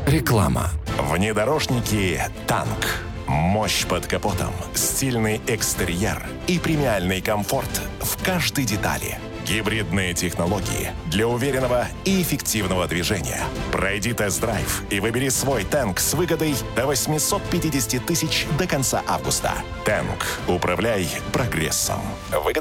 Реклама. Внедорожники «Танк». Мощь под капотом, стильный экстерьер и премиальный комфорт в каждой детали. Гибридные технологии для уверенного и эффективного движения. Пройди тест-драйв и выбери свой «Танк» с выгодой до 850 тысяч до конца августа. «Танк». Управляй прогрессом.